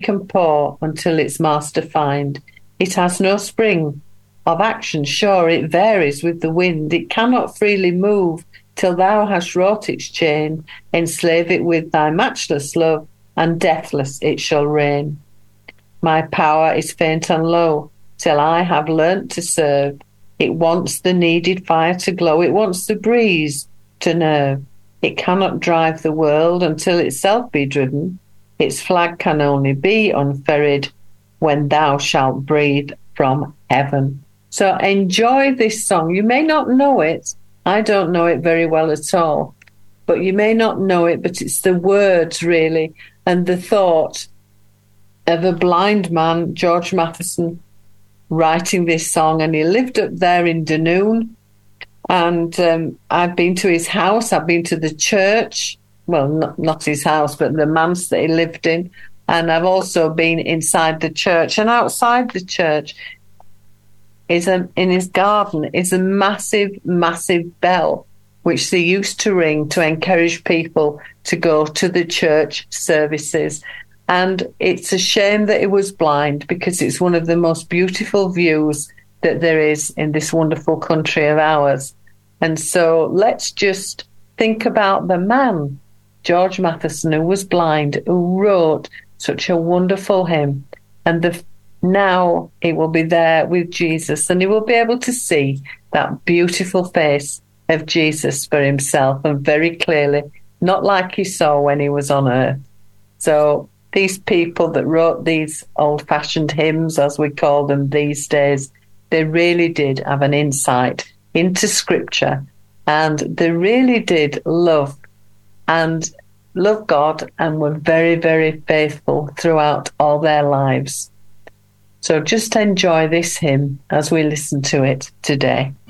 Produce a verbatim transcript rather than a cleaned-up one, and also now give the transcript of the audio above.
and pour until its master find. It has no spring of action, sure, it varies with the wind. It cannot freely move till thou hast wrought its chain. Enslave it with thy matchless love, and deathless it shall reign. My power is faint and low, till I have learnt to serve. It wants the needed fire to glow, it wants the breeze to nerve. It cannot drive the world until itself be driven. Its flag can only be unferried when thou shalt breathe from heaven. So enjoy this song. You may not know it. I don't know it very well at all, but you may not know it, but it's the words really and the thought of a blind man, George Matheson, writing this song. And he lived up there in Dunoon. And um, I've been to his house. I've been to the church. Well, not, not his house, but the manse that he lived in. And I've also been inside the church. And outside the church is a, in his garden is a massive, massive bell, which they used to ring to encourage people to go to the church services. And it's a shame that he was blind, because it's one of the most beautiful views that there is in this wonderful country of ours. And so let's just think about the man, George Matheson, who was blind, who wrote such a wonderful hymn. And the, now he will be there with Jesus, and he will be able to see that beautiful face of Jesus for himself, and very clearly, not like he saw when he was on earth. So these people that wrote these old-fashioned hymns, as we call them these days, they really did have an insight into Scripture, and they really did love and love God, and were very, very faithful throughout all their lives. So just enjoy this hymn as we listen to it today.